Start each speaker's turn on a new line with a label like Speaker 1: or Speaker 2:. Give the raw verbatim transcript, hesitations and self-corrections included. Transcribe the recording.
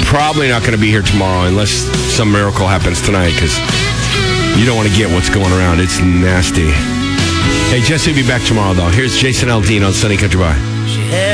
Speaker 1: probably not going to be here tomorrow unless some miracle happens tonight, because you don't want to get what's going around. It's nasty. Hey, Jesse will be back tomorrow, though. Here's Jason Aldean on Sunny Country Bar.